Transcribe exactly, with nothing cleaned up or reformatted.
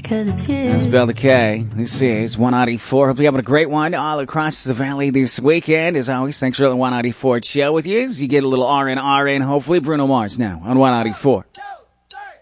'cause it's here. That's spelled a K. This is one ninety-four. Hope you're having a great one all across the valley this weekend. As always, thanks for the one ninety-four show with you. As you get a little R N R in, hopefully. Bruno Mars now on one ninety-four.